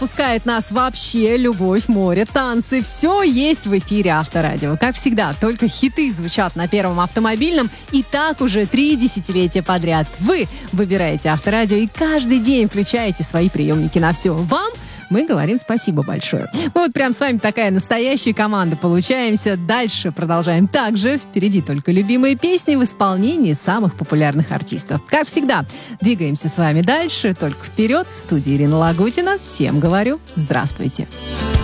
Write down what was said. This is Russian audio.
отпускает нас вообще, любовь, море, танцы. Все есть в эфире Авторадио. Как всегда, только хиты звучат на Первом автомобильном. И так уже 3 десятилетия подряд. Вы выбираете Авторадио и каждый день включаете свои приемники на все. Вам мы говорим спасибо большое. Мы вот прям с вами такая настоящая команда получаемся. Дальше продолжаем так же. Впереди только любимые песни в исполнении самых популярных артистов. Как всегда, двигаемся с вами дальше, только вперед. В студии Ирина Лагутина. Всем говорю здравствуйте.